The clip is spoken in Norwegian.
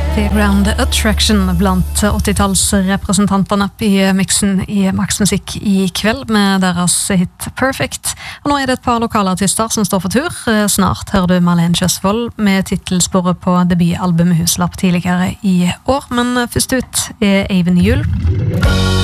Fairground Attraction blant 80-tallsrepresentantene i mixen i Max Musikk i kveld med deres hit Perfect. Og nå er det et par lokale artister som står for tur. Snart hører du Marlene Kjøsvold med titelsporet på debutalbumet Huslapp tidligere i år. Men først ut er Eivind Juhl.